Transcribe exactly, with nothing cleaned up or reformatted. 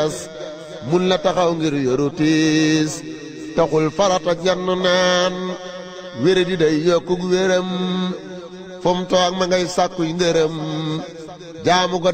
gas mun la taxaw ngir yoru tiis taxul farata jann naan wére di day yokkug wéram fom toog ma ngay sàkkuy ngërëm jaamu ko